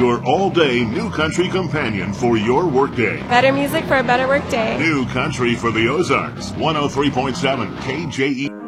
your all-day New Country companion for your workday. Better music for a better workday. New Country for the Ozarks, 103.7 KJE.